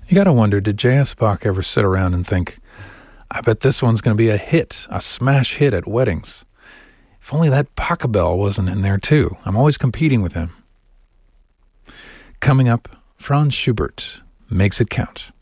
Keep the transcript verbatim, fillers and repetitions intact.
You gotta wonder, did J S. Bach ever sit around and think, I bet this one's going to be a hit, a smash hit at weddings. If only that Pachelbel wasn't in there too. I'm always competing with him. Coming up, Franz Schubert, Makes It Count.